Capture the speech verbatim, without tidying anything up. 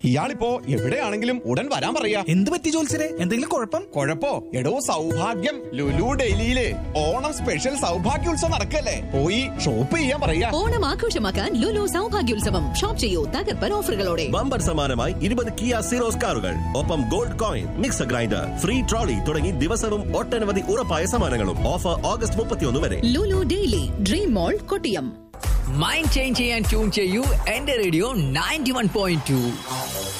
ഇയാളിപ്പോ എവിടെയാണെങ്കിലും ഉടൻ വരാൻ പറയാ. എന്ത് പറ്റി ജോത്സരെ? എന്തെങ്കിലും കുഴപ്പം? കുഴപ്പോ? എടോ സൗഭാഗ്യം ലുലു ഡൽഹിയിലെ ഓണം സ്പെഷ്യൽ സൗഭാഗ്യോത്സവം നടക്കല്ലേ, പോയി ഷോപ്പ് ചെയ്യാൻ പറയാ. ഓണം ആഘോഷമാക്കാൻ ലുലു സൗഭാഗ്യോത്സവം. ഷോപ്പ് ചെയ്യൂ തകർപ്പൻ ഓഫറുകളോടെ. ബമ്പർ സമ്മാനമായി ഇരുപത് കിയ സീറോസ് കാറുകൾ, ഒപ്പം gold coin, mixer grinder, free trolley തുടങ്ങി ദിവസവും ഒട്ടനവധി ഉറപ്പായ സമ്മാനങ്ങളും. ഓഫർ ഓഗസ്റ്റ് മുപ്പത്തിയൊന്ന് വരെ. ലുലു ഡെയിലി ഡ്രീം മോൾ കൊട്ടിയം. മൈൻഡ് ചേഞ്ച് ചെയ്യാൻ ട്യൂൺ ചെയ്യൂ എന്റെ radio ninety one point two.